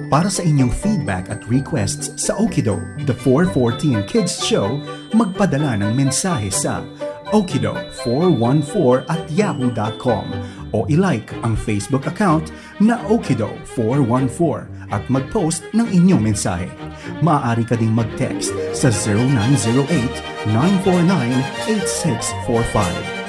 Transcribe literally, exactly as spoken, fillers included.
Para sa inyong feedback at requests sa Okido, The four fourteen Kids Show, magpadala ng mensahe sa okido four one four at yahoo dot com o ilike ang Facebook account na Okido four one four at mag-post ng inyong mensahe. Maaari ka ding mag-text sa zero nine zero eight, nine four nine, eight six four five.